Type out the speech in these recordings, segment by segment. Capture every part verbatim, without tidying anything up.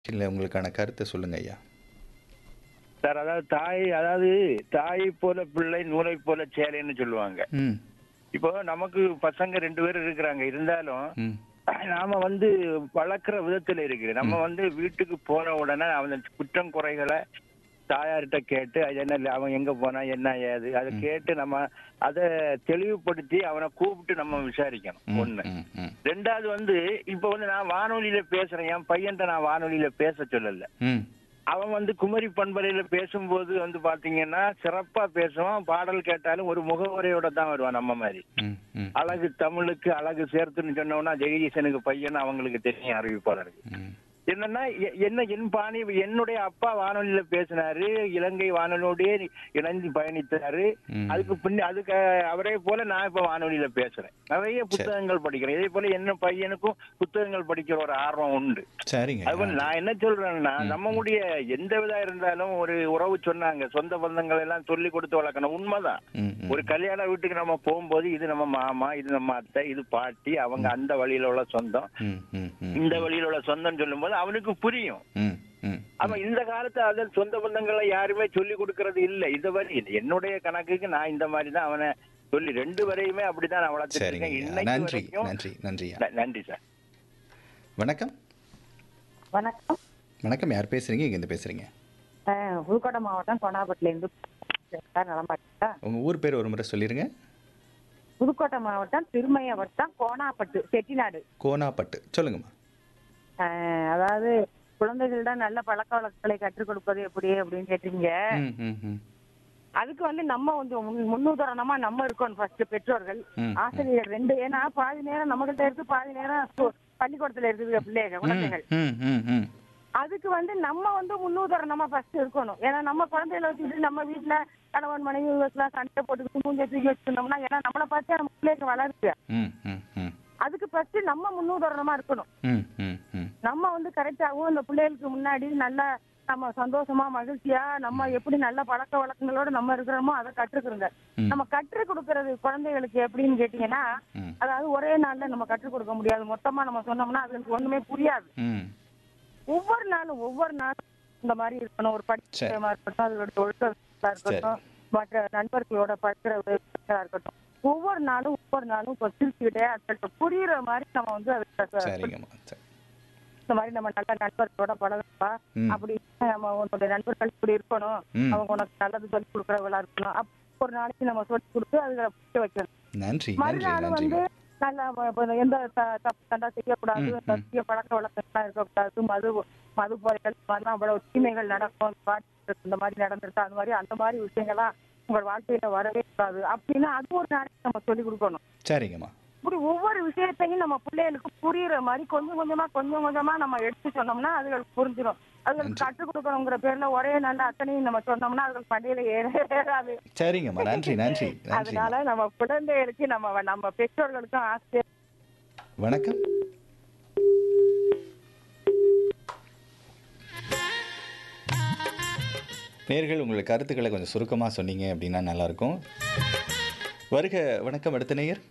இல்ல உங்களுக்கான கருத்த சொல்லுங்க ஐயா. சார் அதாவது தாய் அதாவது தாயை போல பிள்ளை நூலை போல சேலைன்னு சொல்லுவாங்க. ம். இப்போ நமக்கு பசங்க ரெண்டு பேர் இருக்கிறாங்க. இருந்தாலும் ம். நாம வந்து வளர்க்குற விதத்துல இருக்குது. நம்ம ம். வந்து வீட்டுக்கு போன உடனே அவன் குற்றம் குறைகளை தாயார்கிட்ட கேட்டு அது என்ன அவன் எங்க போனா என்ன ஏது அதை ம். கேட்டு நம்ம அதை தெளிவுபடுத்தி அவனை கூப்பிட்டு நம்ம விசாரிக்கணும். ம். ஒண்ணு. ம். ம். ரெண்டாவது வந்து இப்ப வந்து நான் வானொலியில பேசுறேன். என் பையன்ட்ட நான் வானொலியில பேச சொல்லல. ம். அவன் வந்து குமரி பண்பலையில பேசும்போது வந்து பாத்தீங்கன்னா சிறப்பா பேசுவான். பாடல் கேட்டாலும் ஒரு முகவுரையோட தான் வருவான் நம்ம மாதிரி. ம். ம். அழகு தமிழுக்கு அழகு சேர்த்துன்னு சொன்னோம்னா ஜெகதீசனுக்கு பையன் அவங்களுக்கு தெரியும் அறிவிப்பாளருக்கு. ம். என்னன்னா எ- என்ன என் பாணி என்னுடைய அப்பா வானொலியில பேசினாரு. இலங்கை வானொலியோடய இணைந்து பயணித்தாரு. ம். அதுக்கு பின்ன அதுக்கு அவரே போல நான் இப்ப வானொலியில பேசுறேன். நிறைய புத்தகங்கள் படிக்கிறேன். இதே போல என்ன பையனுக்கும் புத்தகங்கள் படிக்கிற ஒரு ஆர்வம் உண்டு. சரிங்க அது போல ஐயா. நான் என்ன சொல்றேன்னா ம். நம்மளுடைய எந்த விதா இருந்தாலும் ஒரு உறவு சொன்னாங்க சொந்த பந்தங்கள் எல்லாம் சொல்லி கொடுத்து வளர்க்கணும். உண்மைதான். ம். ம். ஒரு கல்யாண வீட்டுக்கு நம்ம போகும்போது இது நம்ம மாமா இது நம்ம அத்தை இது பாட்டி அவங்க அந்த வழியில உள்ள சொந்தம் ம். ம். ம். இந்த வழியில உள்ள சொந்தம் சொல்லும்போது அவனுக்கு புரியும். ம். ம். அவன் இந்த காலத்துல அதன் சொந்த பந்தங்களை யாருமே சொல்லி கொடுக்கறது இல்ல. இது வரை என்னுடைய கணக்குக்கு நான் இந்த மாதிரி தான் அவனை சொல்லி ரெண்டு வரையுமே அப்படிதான் நான் வளர்த்துட்டு சரிங்க இருக்கேன். ஐயா. இன்னைக்கு நன்றி வரைக்கும் நன்றி நன்றி ஐயா. ந- நன்றி சார். வணக்கம். வணக்கம். வணக்கம். யார் பேசுறீங்க? எங்க இருந்து பேசுறீங்க? அஹ், புதுக்கோட்டை மாவட்டம் கொண்டாபட்டில இருந்து சார் நலம்பாட்டா. உங்க ஊர் பேர் ஒரு முறை சொல்லிருங்க. புதுக்கோட்டை மாவட்டம் திருமய வட்டம் கோணாப்பட்டு செட்டிநாடு. கோனாப்பட்டு. சொல்லுங்கம்மா. அஹ், அதாவது குழந்தைகளிடம் நல்ல பழக்க வழக்கங்களை கற்றுக் கொடுப்பது எப்படி அப்படின்னு கேட்டீங்க. ம். ம். ம். அதுக்கு வந்து நம்ம வந்து முன்- முன்னுதாரணமா நம்ம இருக்கணும். ஃபர்ஸ்ட் பெற்றோர்கள் ம். ஆசிரியர் ரெண்டு. ஏன்னா பாதி நேரம் நம்மகிட்ட இருக்கு பாதி நேரம் ஸ்கூ- பள்ளிக்கூடத்துல இருக்குது பிள்ளைகள் குழந்தைகள். ம். ம். ம். அதுக்கு வந்து நம்ம வந்து முன்னுதாரணமா ஃபர்ஸ்ட் இருக்கணும். ஏன்னா நம்ம குழந்தைகளை வச்சுட்டு நம்ம வீட்டுல கணவன் மனைவி எல்லாம் சண்டை போட்டுக்கிட்டு மூஞ்ச தூக்கி வச்சிருந்தோம்னா ஏன்னா நம்மளை பார்த்து நம்ம பிள்ளைங்க வளருது. ம். ம். ம். அதுக்கு ஃபர்ஸ்ட் நம்ம முன்னுதாரணமா இருக்கணும். ம். ம். ம். நம்ம வந்து கரெக்டாகவும் இந்த பிள்ளைகளுக்கு முன்னாடி நல்லா நம்ம சந்தோஷமா மகிழ்ச்சியா நம்ம எப்படி நல்ல பழக்க வழக்கங்களோட நம்ம இருக்கிறோமோ அதை கற்றுக்கிறோங்க. ம். நம்ம கற்றுக் கொடுக்கறது குழந்தைகளுக்கு எப்படின்னு கேட்டீங்கன்னா ம். அதாவது ஒரே நாள்ல நம்ம கற்றுக் கொடுக்க முடியாது. மொத்தமா நம்ம சொன்னோம்னா அதுக்கு ஒண்ணுமே புரியாது. ம். ஒவ்வொரு நாளும் ஒவ்வொரு நாளும் இந்த மாதிரி இருக்கணும். ஒரு சரி. படிச்சமா இருக்கட்டும், அதோட ஒழுக்கா இருக்கட்டும், மற்ற நண்பர்களோட பழக்கிற விதங்களா இருக்கட்டும், ஒவ்வொரு நாளும் ஒவ்வொரு நாளும் இப்போ சிரிச்சுக்கிட்டே அதுக்கு புரியுற மாதிரி நம்ம வந்து அதுக்கு சரிங்கம்மா. சரி. இந்த மாதிரி நம்ம நல்ல நண்பர்களோட பழகப்பா ம். அப்படி நம்ம உன்னுடைய நண்பர்கள் இப்படி இருக்கணும், ம். அவங்க உனக்கு நல்லது சொல்லி கொடுக்குறவங்களா இருக்கணும். அப்ப ஒரு நாளைக்கு நம்ம சொல்லி கொடுத்து அதுகளை புரிய வைக்கணும். நன்றி நன்றி மறுநாள் வந்து நன்றிம்மா. நல்லா வ- வ- எந்த த- தப்பு தண்டா செய்யக்கூடாது, ம், ம். தீய பழக்க வழக்கங்கள்லாம் இருக்கக்கூடாது, மது மது போதைகள் இந்த மாதிரிலாம் அவ்வளவு தீமைகள் நடக்கும், பாட்டு இந்த மாதிரி நடந்துருக்கா அந்த மாதிரி அந்த மாதிரி விஷயங்கள்லாம் உங்கள் வாழ்க்கையில வரவே கூடாது அப்படின்னு அது ஒரு நாளைக்கு நம்ம சொல்லி கொடுக்கணும். சரிங்கம்மா. இப்படி ஒவ்வொரு விஷயத்தையும் நம்ம பிள்ளைகளுக்கு புரியுற மாதிரி கொஞ்சம் கொஞ்சமா கொஞ்சம் கொஞ்சமா நம்ம எடுத்து சொன்னோம்னா அதுகளுக்கு புரிஞ்சிடும். அதுகளுக்கு நன்றி. கற்றுக் கொடுக்கணுங்கிற பேர்ல ஒரே நல்ல அத்தனையும் நம்ம சொன்னோம்னா அதுகளுக்கு பண்டிகையில ஏற ஏறாது. சரிங்கம்மா. நன்றி நன்றி நன்றி. அதனால நம்ம குழந்தைகளுக்கு நம்ம நம்ம பெற்றோர்களுக்கும் ஆசிரியர் வணக்கம். நேர்கள் உங்கள் கருத்துக்களை கொஞ்சம் சுருக்கமாக சொன்னீங்க அப்படின்னா நல்லாயிருக்கும். வருக. வணக்கம். அடுத்த நேயர்.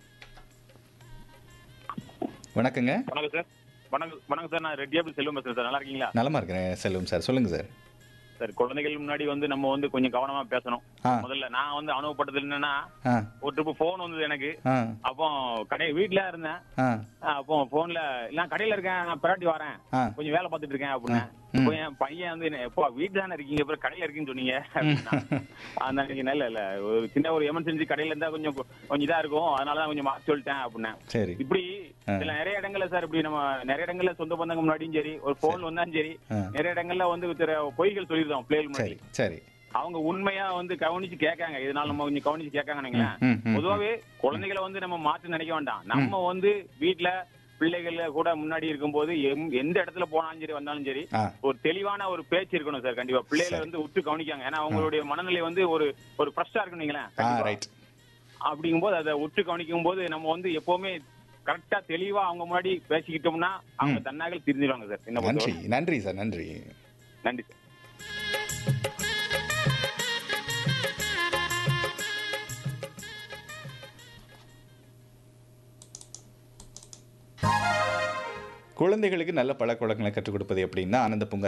வணக்கங்க. வணக்கம் சார். வணக்கம் வணக்கம் சார். நான் ரெட்டியாபுரி செல்வம் பேசுறேன் சார். நல்லா இருக்கீங்களா நலமா இருக்கிறேன் செல்வம் சார். சொல்லுங்கள் சார். சார்? குழந்தைகள் முன்னாடி வந்து நம்ம வந்து கொஞ்சம் கவனமா பேசணும். ஆ. முதல்ல நான் வந்து அனுபவப்பட்டது என்னன்னா, ஆ. ஒரு ட்ரிப்பு போன் வந்தது எனக்கு. ஆ. அப்போ கடை வீட்டுல இருந்தேன். ஆ. அப்போ போன்ல நான் கடையில இருக்கேன், நான் பிராட்டி வரேன், ஆ. கொஞ்சம் வேலை பார்த்துட்டு இருக்கேன் அப்படின்னு. ம். இப்போ என் பையன் வந்து என்ன, எப்போ வீட்டுல தானே இருக்கீங்க, அப்புறம் கடையில இருக்கீங்கன்னு சொன்னீங்க அப்படின்னா. அந்த அன்னைக்கு நல்ல இல்ல ஒரு சின்ன ஒரு எமர்ஜென்சி கடையில இருந்தா கொஞ்சம் கொஞ்சம் இதா இருக்கும், அதனாலதான் கொஞ்சம் மாத்தி சொல்லிட்டேன் அப்படின்னேன். சரி. இப்படி ஆ. சில நிறைய இடங்கள்ல சார் இப்படி நம்ம நிறைய இடங்கள்ல சொந்த பந்தங்க முன்னாடியும் சரி ஒரு போன் வந்தாலும் சரி ஆ. நிறைய இடங்கள்ல வந்து சில பொய்கள் சொல்லிருந்தோம் பிள்ளைகள் சரி முன்னாடி. சரி. அவங்க உண்மையா வந்து கவனிச்சு கேட்காங்க. இதனால நம்ம கொஞ்சம் கவனிச்சு கேட்காங்க. ம், ம், பொதுவாவே குழந்தைகளை வந்து நம்ம மாற்றி நினைக்க வேண்டாம். நம்ம வந்து வீட்டுல பிள்ளைகள் கூட முன்னாடி இருக்கும்போது எம்- எந்த இடத்துல போனாலும் சரி வந்தாலும் சரி ஆ. ஒரு தெளிவான ஒரு பேச்சு இருக்கணும் சார். கண்டிப்பா பிள்ளைகளை சரி. வந்து உற்று கவனிக்காங்க. ஏன்னா அவங்களுடைய மனநிலை வந்து ஒரு ஒரு ஃப்ரெஷ்ஷா இருக்கும் நீங்களேன். ஆ. கண்டிப்பா. ரைட். அப்படிங்கும்போது அதை உற்று கவனிக்கும் போது நம்ம வந்து எப்பவுமே கரெக்டா தெளிவா அவங்க முன்னாடி பேசிக்கிட்டோம்னா அவங்க தன்னாக திருந்திடுவாங்க சார். என்ன நன்றி பொறுத்தவரை. நன்றி சார். நன்றி. நன்றி சார். குழந்தைகளுக்கு நல்ல பழக்கவழக்கங்களை கற்றுக் கொடுப்பது எப்படின்னா ஆனந்த பூங்கா